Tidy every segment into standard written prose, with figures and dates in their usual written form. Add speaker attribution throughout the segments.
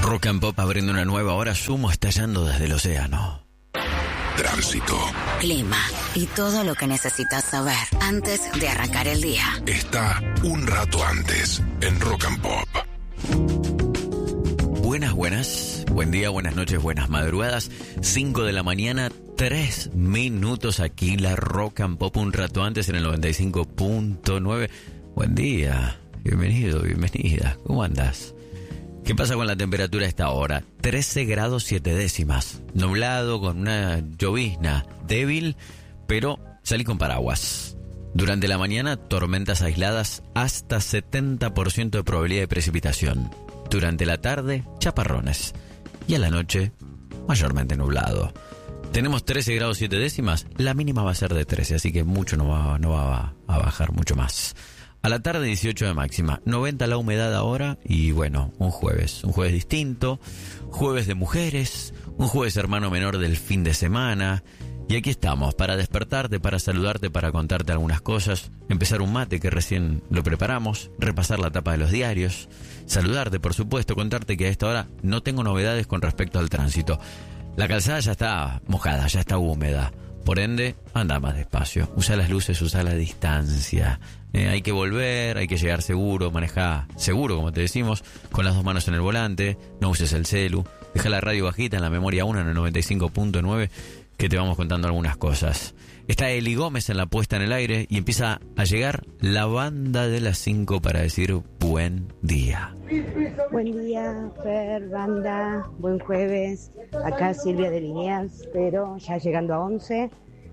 Speaker 1: Rock and Pop abriendo una nueva hora, humo estallando desde el océano.
Speaker 2: Tránsito.
Speaker 3: Clima y todo lo que necesitas saber antes de arrancar el día.
Speaker 2: Está un rato antes en Rock and Pop.
Speaker 1: Buenas. Buen día, buenas noches, buenas madrugadas. 5 de la mañana, 3 minutos aquí, la Rock and Pop un rato antes en el 95.9. Buen día, bienvenido, bienvenida. ¿Cómo andas? ¿Qué pasa con la temperatura a esta hora? 13 grados 7 décimas. Nublado con una llovizna débil, pero salí con paraguas. Durante la mañana, tormentas aisladas hasta 70% de probabilidad de precipitación. Durante la tarde, chaparrones. Y a la noche, mayormente nublado. Tenemos 13 grados 7 décimas. La mínima va a ser de 13, así que mucho no va a bajar mucho más. A la tarde 18 de máxima, 90 la humedad ahora y bueno, un jueves distinto, jueves de mujeres, un jueves hermano menor del fin de semana. Y aquí estamos, para despertarte, para saludarte, para contarte algunas cosas, empezar un mate que recién lo preparamos, repasar la tapa de los diarios, saludarte por supuesto, contarte que a esta hora no tengo novedades con respecto al tránsito. La calzada ya está mojada, ya está húmeda. Por ende, anda más despacio, usa las luces, usa la distancia. Hay que volver, hay que llegar seguro, maneja seguro, como te decimos, con las dos manos en el volante, no uses el celu, deja la radio bajita en la memoria 1 en el 95.9, que te vamos contando algunas cosas. Está Eli Gómez en la puesta en el aire y empieza a llegar la banda de las 5 para decir buen día.
Speaker 4: Buen día, Fer, banda, buen jueves. Acá Silvia de Liniers, pero ya llegando a 11.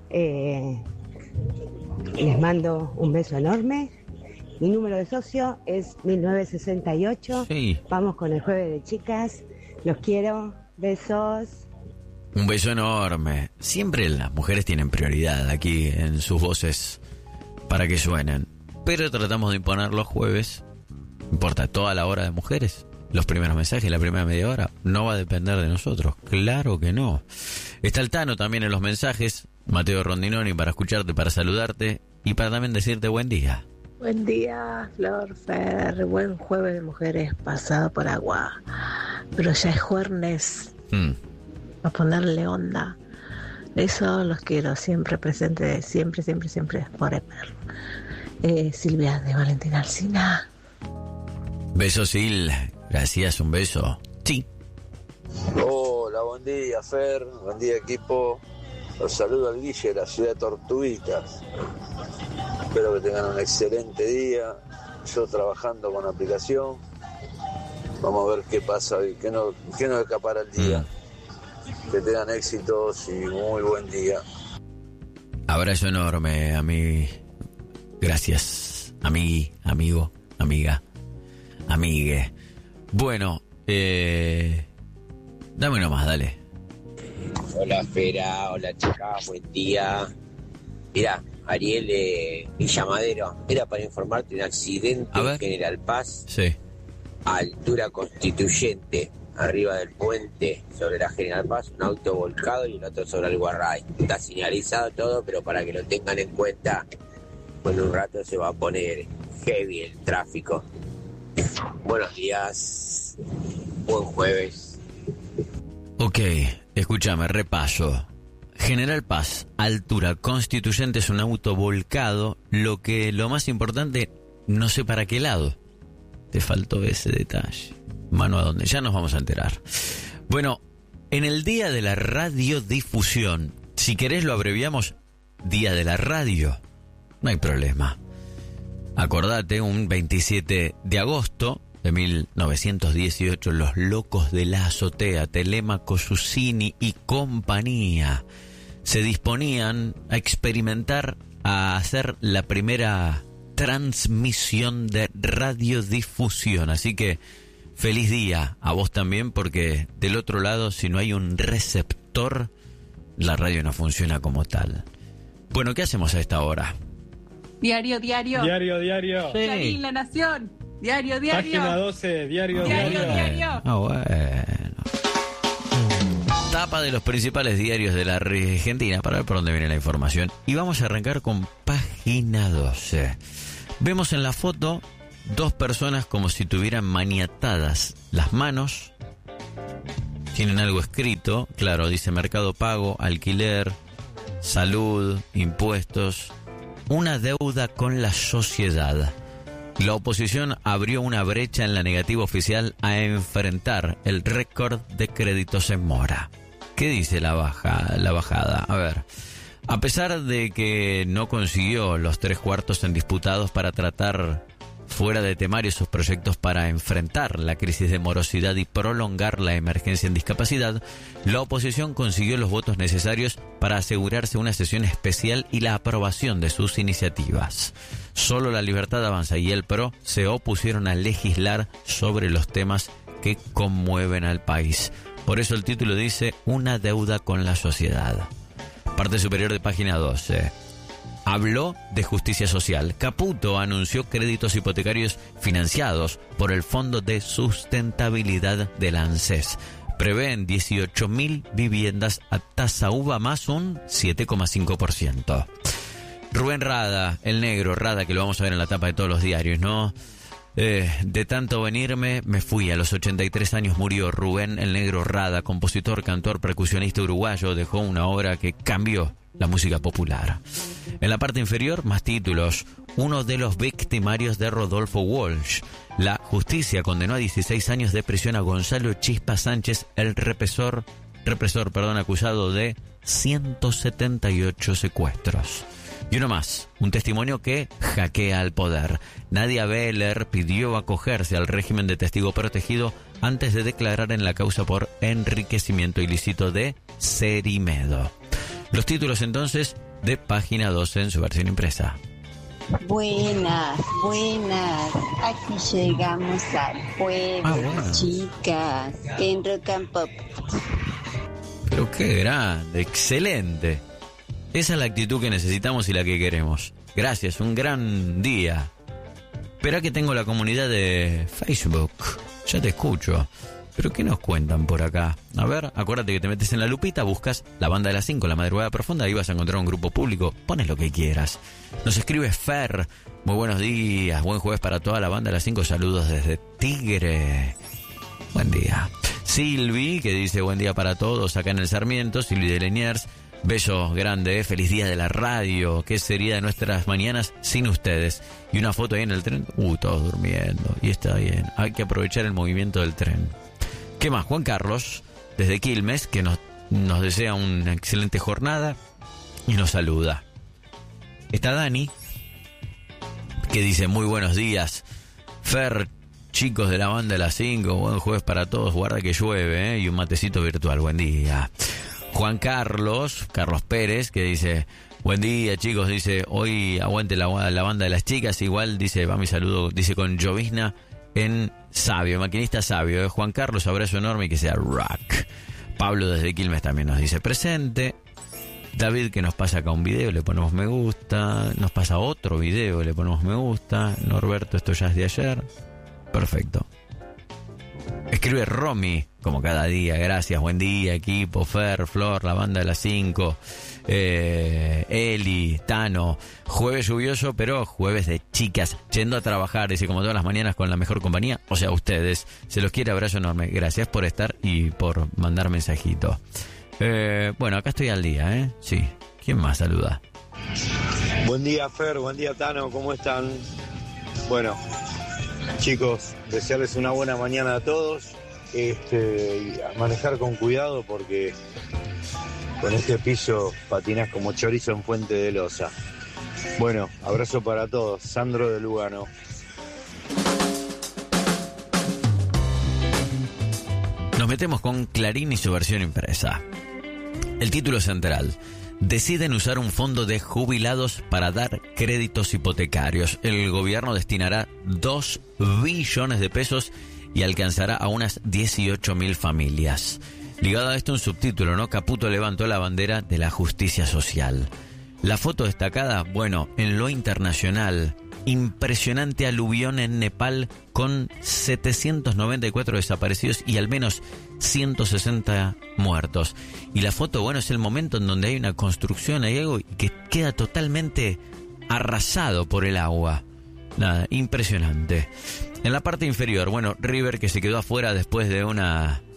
Speaker 4: Les mando un beso enorme. Mi número de socio es 1968.
Speaker 1: Sí.
Speaker 4: Vamos con el jueves de chicas. Los quiero. Besos.
Speaker 1: Un beso enorme. Siempre las mujeres tienen prioridad aquí en sus voces para que suenen. Pero tratamos de imponer los jueves. ¿Importa toda la hora de mujeres? Los primeros mensajes, la primera media hora. No va a depender de nosotros. Claro que no. Está el Tano también en los mensajes. Mateo Rondinoni para escucharte, para saludarte y para también decirte buen día.
Speaker 5: Buen día, Flor, Fer. Buen jueves de mujeres pasado por agua. Pero ya es jueves. A ponerle onda. Eso los quiero siempre presente, siempre, forever. Silvia de Valentina Alsina.
Speaker 1: Beso, Sil. Gracias, un beso. Sí.
Speaker 6: Hola, buen día, Fer. Buen día, equipo. Los saludo al Guille de la ciudad de Tortuguitas. Espero que tengan un excelente día. Yo trabajando con la aplicación. Vamos a ver qué pasa hoy, qué nos escapara el día. Que tengan éxitos y muy buen día.
Speaker 1: Abrazo enorme, gracias, amigo, amiga, amigue. Bueno, dame uno más, dale.
Speaker 7: Hola Fera, hola chicas, buen día. Mira, Ariel Villamadero, era para informarte de un accidente en General Paz.
Speaker 1: Sí.
Speaker 7: Altura Constituyente, arriba del puente, sobre la General Paz, un auto volcado y el otro sobre el Guarray. Está señalizado todo, pero para que lo tengan en cuenta, en un rato se va a poner heavy el tráfico. Buenos días, buen jueves.
Speaker 1: Ok, escúchame, repaso. General Paz, altura Constituyente, es un auto volcado. Lo más importante, no sé para qué lado. Te faltó ese detalle. Mano a dónde, ya nos vamos a enterar. Bueno, en el día de la radiodifusión, si querés lo abreviamos, Día de la Radio, no hay problema. Acordate, un 27 de agosto de 1918, los Locos de la Azotea, Telemaco, Susini y compañía, se disponían a experimentar, a hacer la primera transmisión de radiodifusión. Así que feliz día a vos también, porque del otro lado, si no hay un receptor, la radio no funciona como tal. Bueno, ¿qué hacemos a esta hora?
Speaker 8: Diario.
Speaker 9: Sí.
Speaker 8: Clarín, La Nación. Diario.
Speaker 9: Página 12, diario.
Speaker 1: Ah, bueno. Tapa de los principales diarios de la Argentina para ver por dónde viene la información. Y vamos a arrancar con página 12. Vemos en la foto dos personas como si tuvieran maniatadas las manos tienen algo escrito, claro, dice mercado pago, alquiler, salud, impuestos, una deuda con la sociedad. La oposición abrió una brecha en la negativa oficial a enfrentar el récord de créditos en mora. ¿Qué dice la bajada? A ver, a pesar de que no consiguió los 3/4 en disputados para tratar fuera de temario sus proyectos para enfrentar la crisis de morosidad y prolongar la emergencia en discapacidad, la oposición consiguió los votos necesarios para asegurarse una sesión especial y la aprobación de sus iniciativas. Solo La Libertad Avanza y el PRO se opusieron a legislar sobre los temas que conmueven al país. Por eso el título dice una deuda con la sociedad. Parte superior de página 12. Habló de justicia social. Caputo anunció créditos hipotecarios financiados por el Fondo de Sustentabilidad del ANSES. Prevén 18.000 viviendas a tasa uva más un 7,5%. Rubén Rada, el negro Rada, que lo vamos a ver en la tapa de todos los diarios, ¿no? De tanto venirme, me fui. A los 83 años murió Rubén el negro Rada, compositor, cantor, percusionista uruguayo. Dejó una obra que cambió la música popular. En la parte inferior, más títulos. Uno de los victimarios de Rodolfo Walsh. La justicia condenó a 16 años de prisión a Gonzalo Chispa Sánchez, el represor, acusado de 178 secuestros. Y uno más, un testimonio que hackea al poder. Nadia Beller pidió acogerse al régimen de testigo protegido antes de declarar en la causa por enriquecimiento ilícito de Cerimedo. Los títulos entonces de página 12 en su versión impresa.
Speaker 9: Buenas. Aquí llegamos al pueblo, chicas, en Rock and Pop.
Speaker 1: Pero qué grande, excelente. Esa es la actitud que necesitamos y la que queremos. Gracias, un gran día. Espera que tengo la comunidad de Facebook. Ya te escucho. ¿Pero qué nos cuentan por acá? A ver, acuérdate que te metes en la lupita, buscas la banda de las 5, la madrugada profunda, ahí vas a encontrar un grupo público, pones lo que quieras. Nos escribe Fer, muy buenos días, buen jueves para toda la banda de las 5, saludos desde Tigre. Buen día. Silvi, que dice buen día para todos acá en el Sarmiento, Silvi de Liniers. Besos grandes, feliz día de la radio. ¿Qué sería de nuestras mañanas sin ustedes? Y una foto ahí en el tren. Todos durmiendo. Y está bien. Hay que aprovechar el movimiento del tren. ¿Qué más? Juan Carlos, desde Quilmes, que nos desea una excelente jornada y nos saluda. Está Dani, que dice muy buenos días. Fer, chicos de la banda de las 5, buen jueves para todos. Guarda que llueve, y un matecito virtual. Buen día. Juan Carlos Pérez, que dice, buen día chicos, dice, hoy aguante la banda de las chicas, igual, dice, va mi saludo, dice con llovizna en Sabio, maquinista Sabio, Juan Carlos, abrazo enorme y que sea rock. Pablo desde Quilmes también nos dice presente. David, que nos pasa acá un video, le ponemos me gusta, nos pasa otro video, le ponemos me gusta. Norberto, esto ya es de ayer, perfecto. Escribe Romy, como cada día, gracias, buen día, equipo, Fer, Flor, la banda de las 5, Eli, Tano, jueves lluvioso, pero jueves de chicas, yendo a trabajar, dice, como todas las mañanas con la mejor compañía, o sea, ustedes, se los quiere, abrazo enorme, gracias por estar y por mandar mensajito. Bueno, acá estoy al día, sí, ¿quién más saluda?
Speaker 10: Buen día, Fer, buen día, Tano, ¿cómo están? Bueno, chicos, desearles una buena mañana a todos, y a manejar con cuidado porque con este piso patinás como chorizo en Fuente de Loza. Bueno, abrazo para todos, Sandro de Lugano.
Speaker 1: Nos metemos con Clarín y su versión impresa. El título central: deciden usar un fondo de jubilados para dar créditos hipotecarios. El gobierno destinará 2 billones de pesos y alcanzará a unas 18.000 familias. Ligado a esto un subtítulo, ¿no? Caputo levantó la bandera de la justicia social. La foto destacada, bueno, en lo internacional, impresionante aluvión en Nepal con 794 desaparecidos y al menos 160 muertos. Y la foto, bueno, es el momento en donde hay una construcción, hay algo que queda totalmente arrasado por el agua. Nada, impresionante. En la parte inferior, bueno, River, que se quedó afuera después de una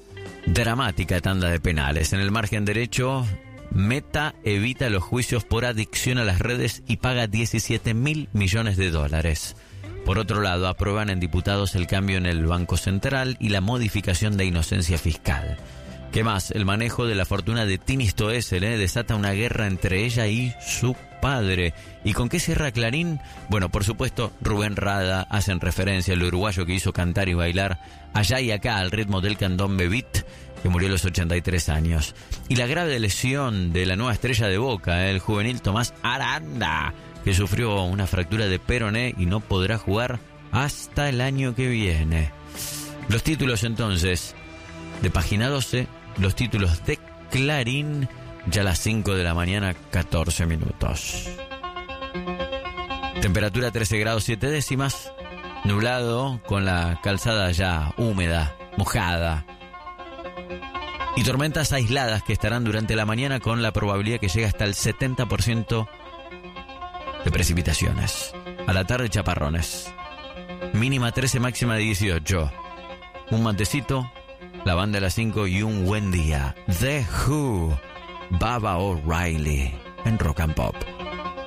Speaker 1: Dramática tanda de penales. En el margen derecho, Meta evita los juicios por adicción a las redes y paga 17.000 millones de dólares. Por otro lado, aprueban en diputados el cambio en el Banco Central y la modificación de inocencia fiscal. ¿Qué más? El manejo de la fortuna de Tini Stoessel desata una guerra entre ella y su padre. ¿Y con qué cierra Clarín? Bueno, por supuesto, Rubén Rada hacen referencia al uruguayo que hizo cantar y bailar allá y acá al ritmo del candombe beat, que murió a los 83 años. Y la grave lesión de la nueva estrella de Boca, el juvenil Tomás Aranda, que sufrió una fractura de peroné y no podrá jugar hasta el año que viene. Los títulos entonces de Página 12, los títulos de Clarín, ya a las 5 de la mañana, 14 minutos. Temperatura 13 grados 7 décimas, nublado con la calzada ya húmeda, mojada. Y tormentas aisladas que estarán durante la mañana con la probabilidad que llega hasta el 70% de precipitaciones. A la tarde chaparrones. Mínima 13, máxima de 18. Un mantecito, la banda a las 5 y un buen día. The Who, Baba O'Reilly en Rock and Pop.